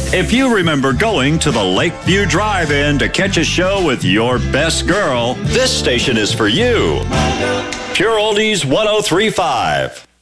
If you remember going to the Lakeview Drive-In to catch a show with your best girl, this station is for you. Pure Oldies 103.5.